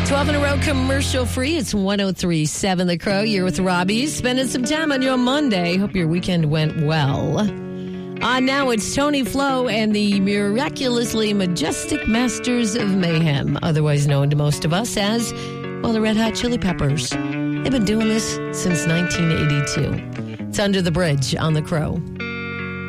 12 in a row, commercial free. It's 103.7 The Crow. You're with Robbie, spending some time on your Monday. Hope your weekend went well. Now it's Tony Flo and the miraculously majestic Masters of Mayhem, otherwise known to most of us as, well, the Red Hot Chili Peppers. They've been doing this since 1982. It's Under the Bridge on The Crow.